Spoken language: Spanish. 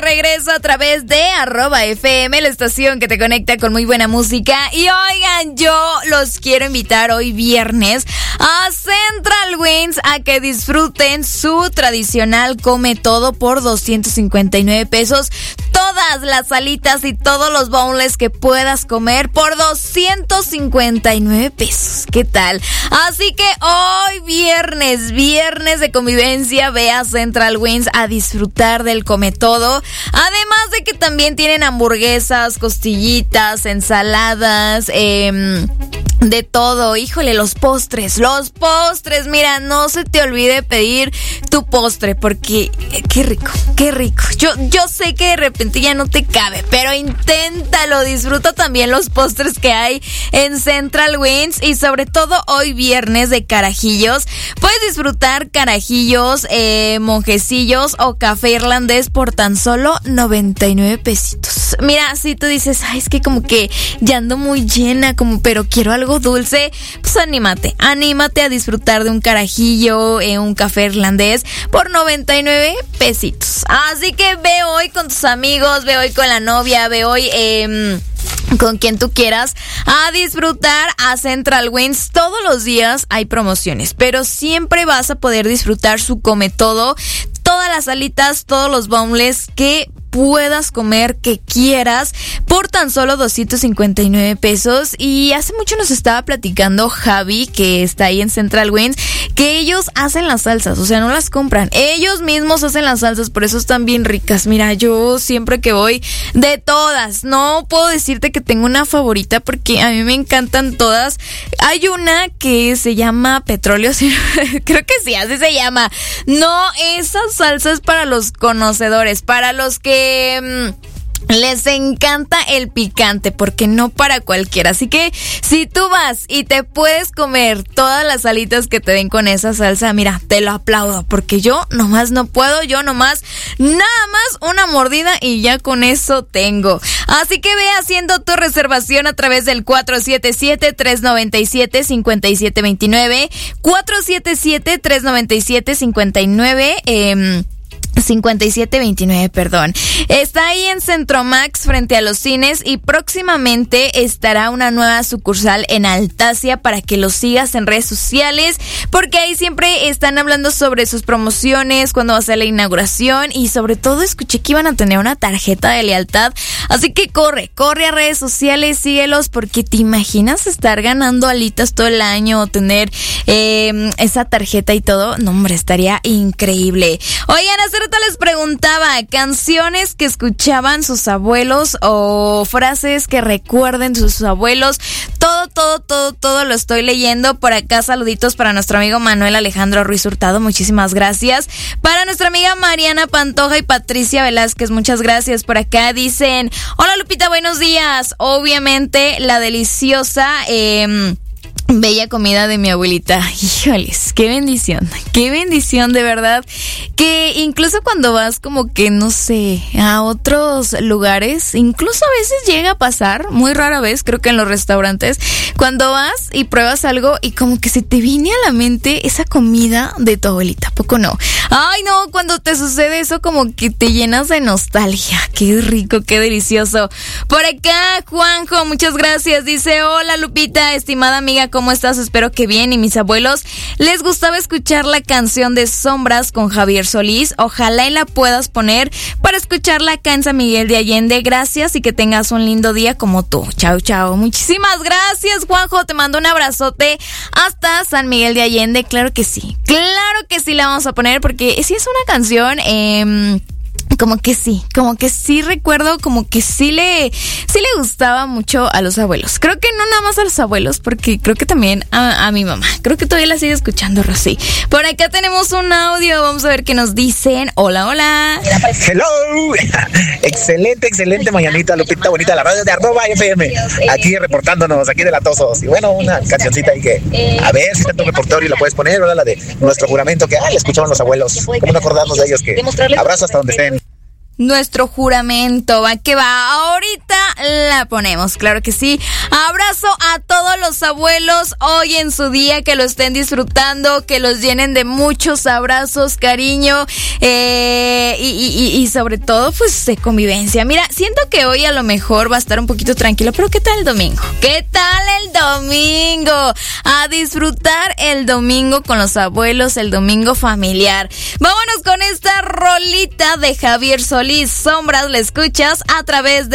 regreso a través de @FM, la estación que te conecta con muy buena música. Y oigan, yo los quiero invitar hoy viernes a Central Wings a que disfruten su tradicional come todo por 259 pesos. Todas las alitas y todos los boneless que puedas comer por 259 pesos. ¿Qué tal? Así que hoy viernes de convivencia, ve a Central Wings a disfrutar del come todo. Además de que también tienen hamburguesas, costillitas, ensaladas, de todo. Híjole, los postres, mira, no se te olvide pedir tu postre porque qué rico. Yo sé que de repente ya no te cabe, pero inténtalo, disfruta también los postres que hay en Central Wings y sobre todo hoy viernes de carajillos. Puedes disfrutar carajillos, monjecillos o café irlandés por tan solo 99 pesitos. Mira, si tú dices, ay, es que como que ya ando muy llena, pero quiero algo dulce, pues anímate a disfrutar de un carajillo, un café irlandés por 99 pesitos. Así que ve hoy con tus amigos, ve hoy con la novia, ve hoy con quien tú quieras a disfrutar a Central Wings. Todos los días hay promociones, pero siempre vas a poder disfrutar su come todo, todas las alitas, todos los boneless que puedas comer, que quieras, por tan solo 259 pesos. Y hace mucho nos estaba platicando Javi, que está ahí en Central Wings, que ellos hacen las salsas, o sea, no las compran, ellos mismos hacen las salsas, por eso están bien ricas. Mira, yo siempre que voy, de todas, no puedo decirte que tengo una favorita porque a mí me encantan todas. Hay una que se llama Petróleo, creo que sí, así se llama. No, esa salsa es para los conocedores, para los que les encanta el picante, porque no para cualquiera. Así que si tú vas y te puedes comer todas las alitas que te den con esa salsa, mira, te lo aplaudo, porque yo nomás no puedo, nada más una mordida y ya con eso tengo. Así que ve haciendo tu reservación a través del 477-397-5729, 5729, perdón. Está ahí en Centromax frente a los cines y próximamente estará una nueva sucursal en Altasia para que los sigas en redes sociales, porque ahí siempre están hablando sobre sus promociones, cuando va a ser la inauguración y sobre todo escuché que iban a tener una tarjeta de lealtad. Así que corre a redes sociales, síguelos, porque te imaginas estar ganando alitas todo el año o tener esa tarjeta y todo. No, hombre, estaría increíble. Oigan, hace rato les preguntaba canciones que escuchaban sus abuelos o frases que recuerden sus abuelos. Todo lo estoy leyendo por acá. Saluditos para nuestro amigo Manuel Alejandro Ruiz Hurtado, muchísimas gracias. Para nuestra amiga Mariana Pantoja y Patricia Velázquez, muchas gracias. Por acá dicen, hola Lupita, buenos días. Obviamente la deliciosa bella comida de mi abuelita. Híjoles, qué bendición de verdad, que incluso cuando vas como que no sé, a otros lugares, incluso a veces llega a pasar, muy rara vez, creo que en los restaurantes, cuando vas y pruebas algo y como que se te viene a la mente esa comida de tu abuelita, ¿a poco no? Ay no, cuando te sucede eso como que te llenas de nostalgia. Qué rico, qué delicioso. Por acá Juanjo, muchas gracias, dice, hola Lupita, estimada amiga, ¿cómo estás? Espero que bien. Y mis abuelos les gustaba escuchar la canción de Sombras con Javier Solís. Ojalá y la puedas poner para escucharla acá en San Miguel de Allende. Gracias y que tengas un lindo día como tú. Chao. Muchísimas gracias, Juanjo. Te mando un abrazote hasta San Miguel de Allende. Claro que sí la vamos a poner porque sí es una canción como que sí recuerdo, como que sí le gustaba mucho a los abuelos. Creo que no nada más a los abuelos, porque creo que también a mi mamá. Creo que todavía la sigue escuchando, Rosy. Por acá tenemos un audio, vamos a ver qué nos dicen. Hola. Hello. Excelente mañanita, Lupita bonita, la radio de @FM. Aquí reportándonos, aquí de Latosos. Y bueno, una cancioncita ahí que a ver si está en tu repertorio y la puedes poner, ¿verdad? La de nuestro juramento que le escuchaban los abuelos. ¿Cómo no acordarnos de ellos? Que abrazo hasta donde estén. nuestro juramento. Va que va, ahorita la ponemos, claro que sí. Abrazo a todos los abuelos hoy en su día, que lo estén disfrutando, que los llenen de muchos abrazos, cariño, y sobre todo pues de convivencia. Mira, siento que hoy a lo mejor va a estar un poquito tranquilo, pero ¿qué tal el domingo? ¿Qué tal el domingo? A disfrutar el domingo con los abuelos, el domingo familiar. Vámonos con esta rolita de Javier Solís, Sombras, la escuchas a través de